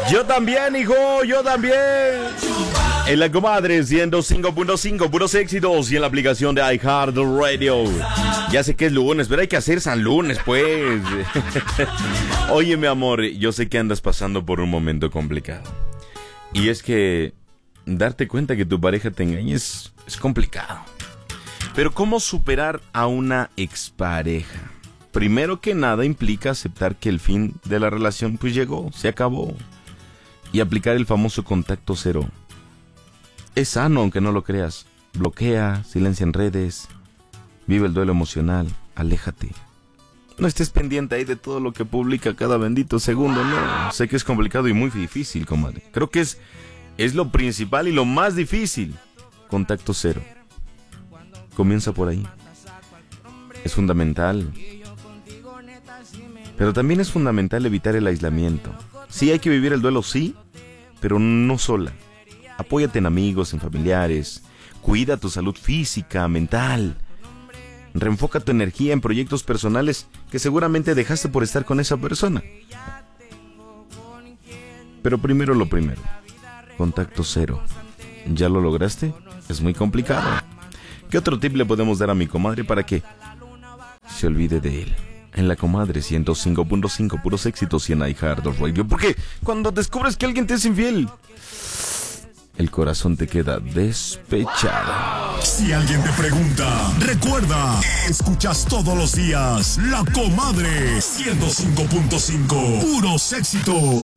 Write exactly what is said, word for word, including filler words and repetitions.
Yo también, hijo, yo también. En la comadre ciento cinco punto cinco, puros éxitos. Y en la aplicación de iHeartRadio. Ya sé que es lunes, pero hay que hacer San Lunes, pues. Oye, mi amor, yo sé que andas pasando por un momento complicado. Y es que darte cuenta que tu pareja te engaña es, es complicado. Pero ¿cómo superar a una expareja? Primero que nada implica aceptar que el fin de la relación pues llegó, se acabó. Y aplicar el famoso contacto cero. Es sano, aunque no lo creas. Bloquea, silencia en redes, vive el duelo emocional, aléjate. No estés pendiente ahí de todo lo que publica cada bendito segundo, no. Sé que es complicado y muy difícil, comadre. Creo que es, es lo principal y lo más difícil. Contacto cero. Comienza por ahí. Es fundamental. Pero también es fundamental evitar el aislamiento. Sí, hay que vivir el duelo, sí, pero no sola. Apóyate en amigos, en familiares. Cuida tu salud física, mental. Reenfoca tu energía en proyectos personales que seguramente dejaste por estar con esa persona. Pero primero lo primero. Contacto cero. ¿Ya lo lograste? Es muy complicado. ¿Qué otro tip le podemos dar a mi comadre para que se olvide de él? En la comadre ciento cinco punto cinco, puros éxitos y en iHeartRadio. Porque cuando descubres que alguien te es infiel, el corazón te queda despechado. Si alguien te pregunta, recuerda, escuchas todos los días La Comadre ciento cinco punto cinco, puros éxitos.